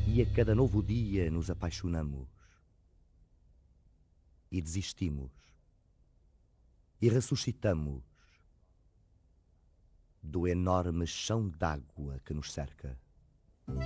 E a cada novo dia nos apaixonamos e desistimos e ressuscitamos do enorme chão d'água que nos cerca.